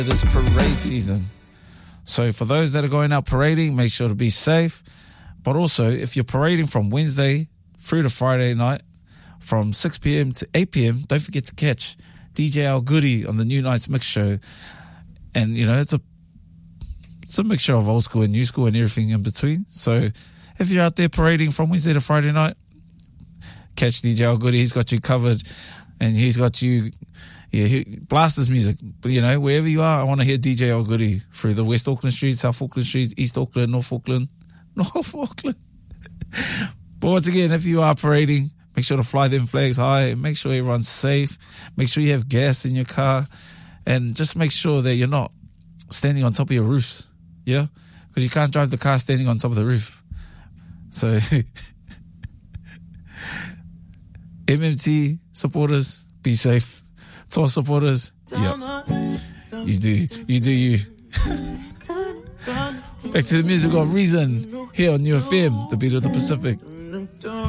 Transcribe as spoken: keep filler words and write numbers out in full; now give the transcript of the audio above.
It is parade season. So for those that are going out parading, make sure to be safe. But also, if you're parading from Wednesday through to Friday night, from six p.m. to eight p.m, don't forget to catch D J Al Goody on the New Nights Mix Show. And, you know, it's a it's a mixture of old school and new school and everything in between. So if you're out there parading from Wednesday to Friday night, catch D J Al Goody. He's got you covered. And he's got you, yeah, he, blast his music. But, you know, wherever you are, I want to hear D J Al Goody through the West Auckland streets, South Auckland streets, East Auckland, North Auckland, North Auckland. But once again, if you are parading, make sure to fly them flags high and make sure everyone's safe. Make sure you have gas in your car and just make sure that you're not standing on top of your roofs. Yeah? Because you can't drive the car standing on top of the roof. So, M M T supporters, be safe. Tour supporters, yeah. You do, you do you. Back to the music of Reason here on New F M, the beat of the Pacific.